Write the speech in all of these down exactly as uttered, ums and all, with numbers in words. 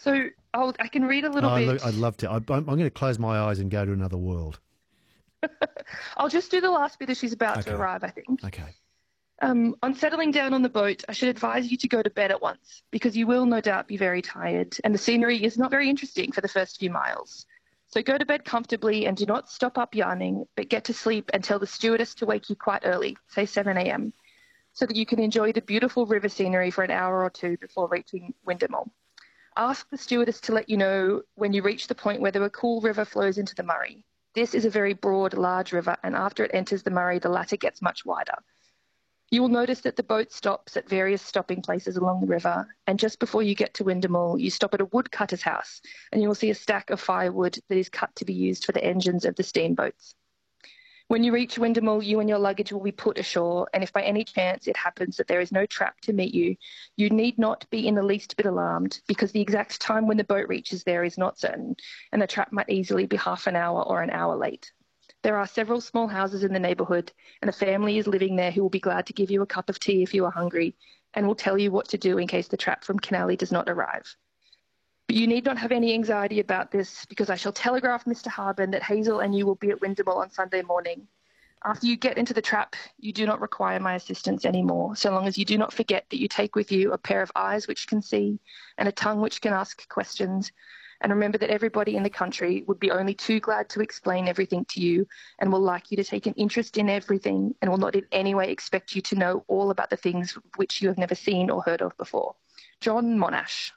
So I'll, I can read a Oh, little I lo- bit. I'd love to. I, I'm, I'm going to close my eyes and go to another world. I'll just do the last bit as she's about to Okay. arrive, I think. Okay. Um, on settling down on the boat, I should advise you to go to bed at once because you will no doubt be very tired and the scenery is not very interesting for the first few miles. So go to bed comfortably and do not stop up yarning, but get to sleep and tell the stewardess to wake you quite early, say seven a m, so that you can enjoy the beautiful river scenery for an hour or two before reaching Windemel. Ask the stewardess to let you know when you reach the point where the Cool River flows into the Murray. This is a very broad, large river, and after it enters the Murray, the latter gets much wider. You will notice that the boat stops at various stopping places along the river, and just before you get to Windemel, you stop at a woodcutter's house, and you will see a stack of firewood that is cut to be used for the engines of the steamboats. When you reach Windemel, you and your luggage will be put ashore, and if by any chance it happens that there is no trap to meet you, you need not be in the least bit alarmed, because the exact time when the boat reaches there is not certain, and the trap might easily be half an hour or an hour late. There are several small houses in the neighbourhood, and a family is living there who will be glad to give you a cup of tea if you are hungry, and will tell you what to do in case the trap from Canally does not arrive. But you need not have any anxiety about this, because I shall telegraph Mister Harben that Hazel and you will be at Windemel on Sunday morning. After you get into the trap, you do not require my assistance anymore, so long as you do not forget that you take with you a pair of eyes which can see and a tongue which can ask questions. And remember that everybody in the country would be only too glad to explain everything to you and will like you to take an interest in everything and will not in any way expect you to know all about the things which you have never seen or heard of before. John Monash.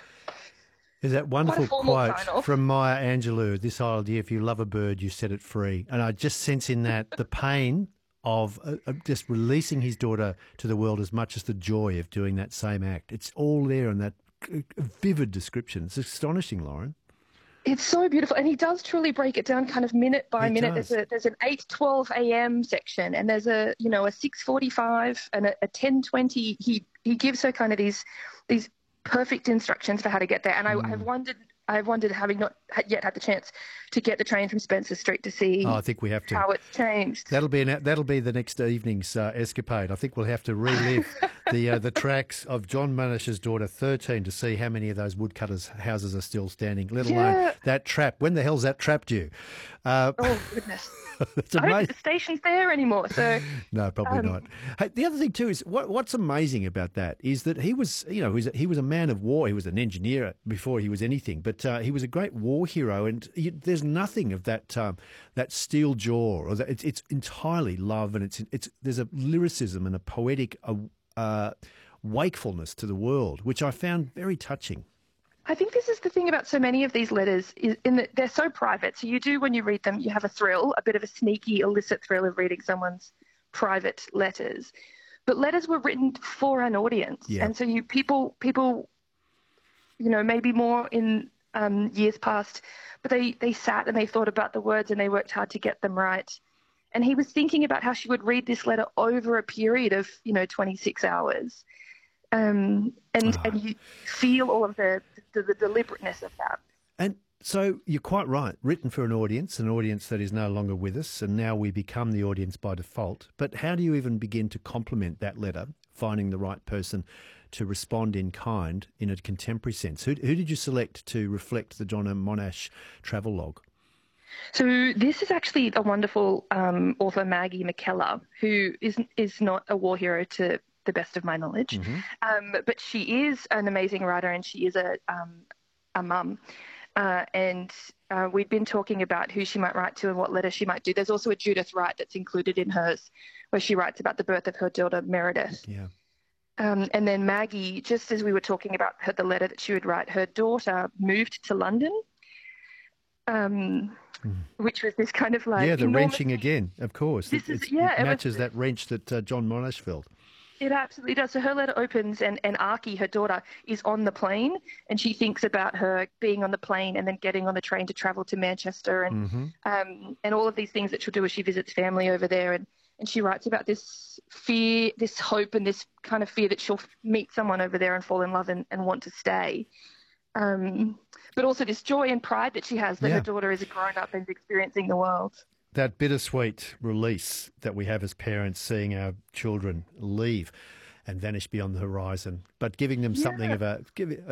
Is that Quite a wonderful formal quote sign-off. from Maya Angelou, this idea, if you love a bird, you set it free. And I just sense in that the pain of uh, of just releasing his daughter to the world as much as the joy of doing that same act. It's all there in that vivid description. It's astonishing, Lauren. It's so beautiful, and he does truly break it down kind of minute by He minute. does. There's a there's an eight twelve a m section, and there's a you know a six forty-five and a, a ten twenty. He he gives her kind of these these perfect instructions for how to get there. And I, Mm. I've wondered I've wondered, having not yet had the chance to get the train from Spencer Street to see Oh, I think we have to. how it's changed. That'll be an, that'll be the next evening's uh, escapade. I think we'll have to relive the uh, the tracks of John Monash's daughter, thirteen, to see how many of those woodcutters' houses are still standing. Let alone Yeah. that trap. When the hell's that trap due? Uh, Oh goodness! it's I don't think amazing. the station's there anymore. So No, probably Um, not. Hey, the other thing too is what, what's amazing about that is that he was, you know, he was, he was a man of war. He was an engineer before he was anything, but uh, he was a great war hero. And you, there's nothing of that um, that steel jaw, or that, it's, it's entirely love, and it's it's there's a lyricism and a poetic uh, uh, wakefulness to the world, which I found very touching. I think this is the thing about so many of these letters, is in that they're so private. So you do, when you read them, you have a thrill, a bit of a sneaky, illicit thrill of reading someone's private letters. But letters were written for an audience, Yeah. and so you people people, you know, maybe more in um, years past, but they they sat and they thought about the words and they worked hard to get them right. And he was thinking about how she would read this letter over a period of, you know, twenty-six hours. Um, and, Ah. and you feel all of the, the, the deliberateness of that. And so you're quite right, written for an audience, an audience that is no longer with us, and now we become the audience by default. But how do you even begin to complement that letter, finding the right person to respond in kind in a contemporary sense? Who, who did you select to reflect the John Monash travel log? So this is actually a wonderful um, author, Maggie McKellar, who is is not a war hero to the best of my knowledge, Mm-hmm. um, but she is an amazing writer, and she is a um, a mum. Uh, and uh, we'd been talking about who she might write to and what letter she might do. There's also a Judith Wright that's included in hers, where she writes about the birth of her daughter Meredith. Yeah. Um, and then Maggie, just as we were talking about her, the letter that she would write, her daughter moved to London, um, Mm. which was this kind of like Yeah, the enormous- wrenching again, of course. This it, is- it's- yeah, it it was- matches that wrench that uh, John Monash felt. It absolutely does. So her letter opens, and, and Archie, her daughter, is on the plane, and she thinks about her being on the plane and then getting on the train to travel to Manchester, and Mm-hmm. um, and all of these things that she'll do as she visits family over there. And, and she writes about this fear, this hope, and this kind of fear that she'll meet someone over there and fall in love and, and want to stay. Um, but also this joy and pride that she has that Yeah. her daughter is a grown up and experiencing the world. That bittersweet release that we have as parents, seeing our children leave and vanish beyond the horizon, but giving them something Yeah. of a, give,